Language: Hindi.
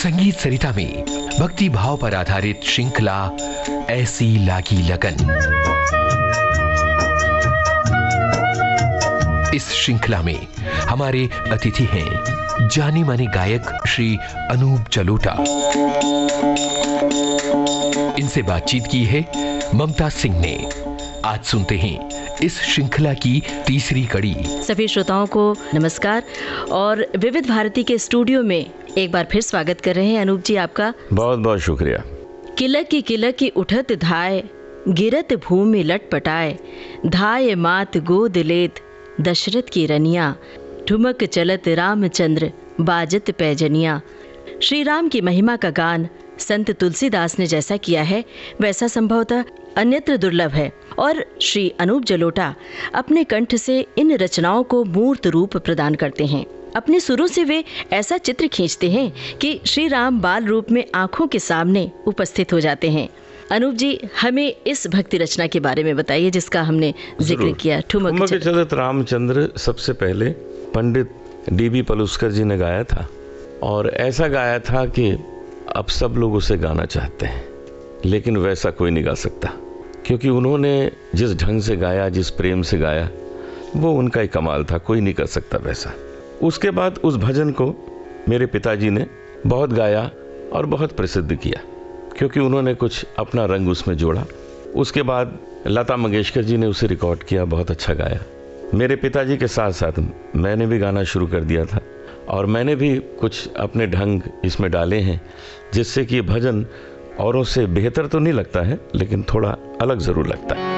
संगीत सरिता में भक्ति भाव पर आधारित श्रृंखला ऐसी लागी लगन। इस श्रृंखला में हमारे अतिथि हैं जाने माने गायक श्री अनूप जलोटा। इनसे बातचीत की है ममता सिंह ने। आज सुनते हैं इस श्रृंखला की तीसरी कड़ी। सभी श्रोताओं को नमस्कार और विविध भारती के स्टूडियो में एक बार फिर स्वागत कर रहे हैं अनूप जी आपका। बहुत बहुत शुक्रिया। किलक की उठत धाय, गिरत भूमि लटपटाए, धाय मात गोद लेत दशरथ की रनिया, ठुमक चलत रामचंद्र बाजत पैजनिया। श्री राम की महिमा का गान संत तुलसीदास ने जैसा किया है वैसा संभवतः अन्यत्र दुर्लभ है और श्री अनूप जलोटा अपने कंठ से इन रचनाओं को मूर्त रूप प्रदान करते हैं। अपने सुरों से वे ऐसा चित्र खींचते हैं कि श्री राम बाल रूप में आंखों के सामने उपस्थित हो जाते हैं। अनूप जी, हमें इस भक्ति रचना के बारे में बताइए जिसका हमने जिक्र किया। ठुमक चलत रामचंद्र सबसे पहले पंडित डीबी पलुस्कर जी ने गाया था और ऐसा गाया था कि अब सब लोग उसे गाना चाहते हैं, लेकिन वैसा कोई नहीं गा सकता, क्योंकि उन्होंने जिस ढंग से गाया, जिस प्रेम से गाया, वो उनका ही कमाल था, कोई नहीं कर सकता वैसा। उसके बाद उस भजन को मेरे पिताजी ने बहुत गाया और बहुत प्रसिद्ध किया, क्योंकि उन्होंने कुछ अपना रंग उसमें जोड़ा। उसके बाद लता मंगेशकर जी ने उसे रिकॉर्ड किया, बहुत अच्छा गाया। मेरे पिताजी के साथ साथ मैंने भी गाना शुरू कर दिया था और मैंने भी कुछ अपने ढंग इसमें डाले हैं, जिससे कि भजन औरों से बेहतर तो नहीं लगता है, लेकिन थोड़ा अलग ज़रूर लगता है।